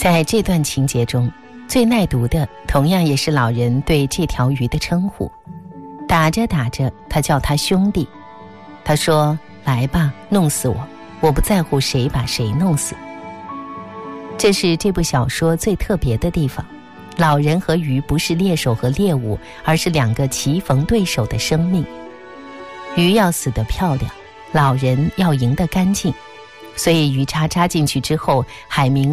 在这段情节中，最耐读的同样也是老人对这条鱼的称呼。打着打着，他叫他兄弟，他说：来吧，弄死我，我不在乎谁把谁弄死。这是这部小说最特别的地方，老人和鱼不是猎手和猎物，而是两个棋逢对手的生命。鱼要死得漂亮，老人要赢得干净，所以鱼叉插进去之后，海明